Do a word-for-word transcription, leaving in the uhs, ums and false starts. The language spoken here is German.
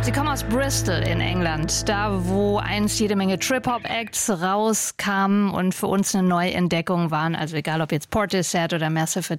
Sie kommen aus Bristol in England, da wo einst jede Menge Trip-Hop-Acts rauskamen und für uns eine Neuentdeckung waren. Also egal ob jetzt Portishead oder Massive